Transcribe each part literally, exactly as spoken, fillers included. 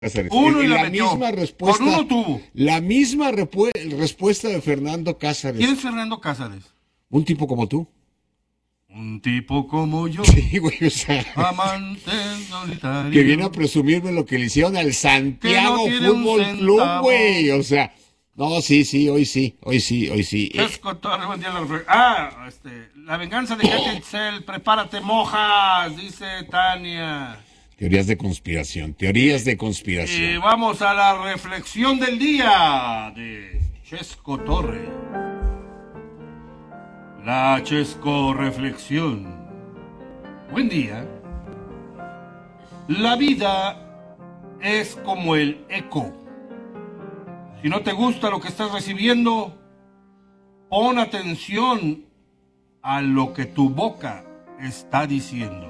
Cáceres. Uno y la, la la metió. misma respuesta. Con uno tuvo. La misma repu- respuesta de Fernando Cáceres. ¿Quién es Fernando Cáceres? Un tipo como tú. Un tipo como yo. Sí, güey, o sea. Amante solitario. Que viene a presumirme lo que le hicieron al Santiago Que no tiene un Fútbol Club, centavo. güey. O sea, no, sí, sí, hoy sí, hoy sí, hoy sí. Eh, Chesco Torres, buen día, la refre- Ah, este, la venganza de Katy Itzel, prepárate, mojas, dice Tania. teorías de conspiración, teorías de Y conspiración. vamos a la reflexión del día de Chesco Torres. La Chesco Reflexión. Buen día. La vida es como el eco. Si no te gusta lo que estás recibiendo, pon atención a lo que tu boca está diciendo.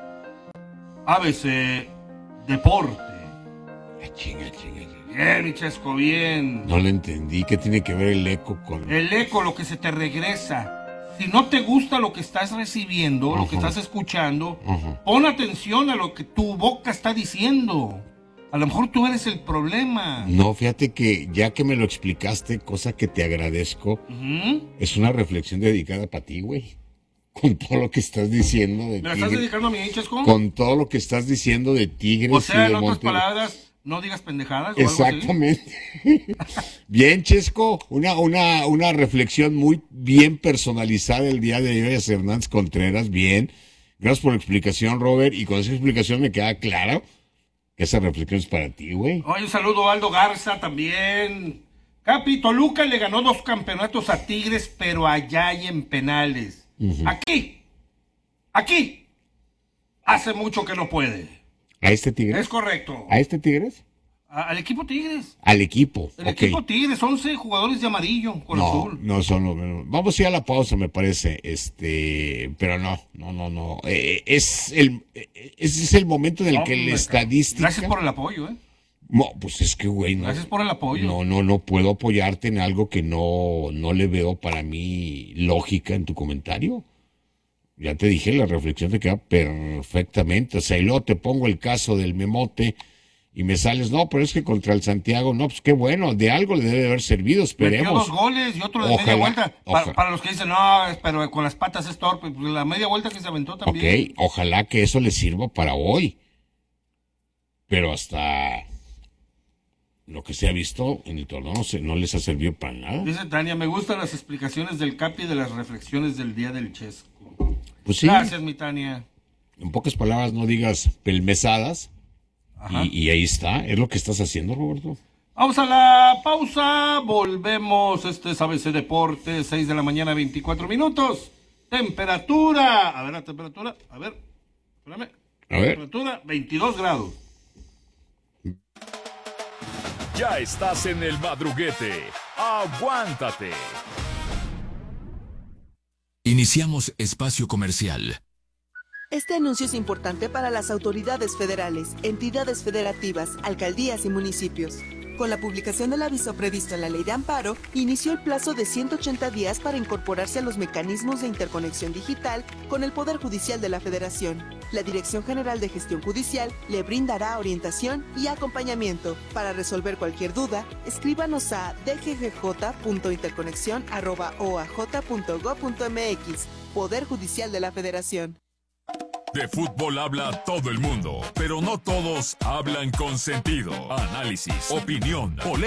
A B C Deporte. Ah, chinga, chinga, chinga. Bien, mi Chesco, bien. No lo entendí. ¿Qué tiene que ver el eco con...? El eco, lo que se te regresa. Si no te gusta lo que estás recibiendo, uh-huh. lo que estás escuchando, uh-huh. pon atención a lo que tu boca está diciendo. A lo mejor tú eres el problema. No, fíjate que ya que me lo explicaste, cosa que te agradezco, uh-huh. es una reflexión dedicada para ti, güey. Con todo lo que estás diciendo de ¿Me la Tigres. estás dedicando a mí, Chesco? Con todo lo que estás diciendo de Tigres. O sea, y de en otras Monterrey. palabras, no digas pendejadas. Exactamente. Bien, Chesco, una, una, una reflexión muy bien personalizada el día de hoy a Hernández Contreras. Bien. Gracias por la explicación, Robert. Y con esa explicación me queda claro que esa reflexión es para ti, güey. Oye, un saludo a Aldo Garza también. Capi, Toluca le ganó dos campeonatos a Tigres, pero allá y en penales. Uh-huh. Aquí, aquí, hace mucho que no puede. ¿A este Tigres? Es correcto. ¿A este Tigres? A, al equipo Tigres. Al equipo. El okay. equipo Tigres, once jugadores de amarillo con no, azul. No, solo. Vamos a ir a la pausa, me parece. Este, pero no, no, no, no. Eh, es el, ese es el momento en el no, que la estadística. Gracias por el apoyo, ¿eh? No, pues es que, güey, no. Gracias por el apoyo. No, no, no puedo apoyarte en algo que no, no le veo para mí lógica en tu comentario. Ya te dije, la reflexión te queda perfectamente. O sea, y luego te pongo el caso del Memote y me sales, no, pero es que contra el Santiago, no, pues qué bueno, de algo le debe haber servido, esperemos. Metió dos goles y otro de ojalá, media vuelta. Para, para los que dicen, no, pero con las patas es torpe, pues la media vuelta que se aventó también. Ok, ojalá que eso le sirva para hoy. Pero hasta lo que se ha visto en el torneo no, se, no les ha servido para nada. Dice Tania, me gustan las explicaciones del Capi y de las reflexiones del día del Chesco. Pues sí. Gracias, mi Tania. En pocas palabras, no digas pelmezadas. Y, y ahí está, es lo que estás haciendo, Roberto. Vamos a la pausa, volvemos. Este es A B C Deportes, seis de la mañana, veinticuatro minutos. Temperatura, a ver la temperatura, a ver, espérame. A ver. Temperatura, veintidós grados. Ya estás en el madruguete. Aguántate. Iniciamos espacio comercial. Este anuncio es importante para las autoridades federales, entidades federativas, alcaldías y municipios. Con la publicación del aviso previsto en la Ley de Amparo, inició el plazo de ciento ochenta días para incorporarse a los mecanismos de interconexión digital con el Poder Judicial de la Federación. La Dirección General de Gestión Judicial le brindará orientación y acompañamiento. Para resolver cualquier duda, escríbanos a d g g j punto interconexión arroba o a j punto gob punto m x. Poder Judicial de la Federación. De fútbol habla todo el mundo, pero no todos hablan con sentido. Análisis, opinión, polémica.